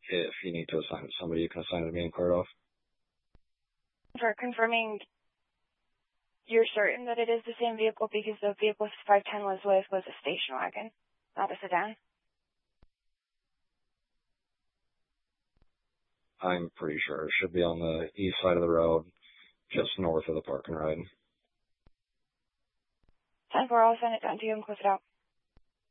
If you need to assign it to somebody, you can assign it to me and clear it off. For confirming, you're certain that it is the same vehicle because the vehicle 510 was with was a station wagon, not a sedan? I'm pretty sure. It should be on the east side of the road, just north of the park and ride. 10-4, I'll send it down to you and close it out.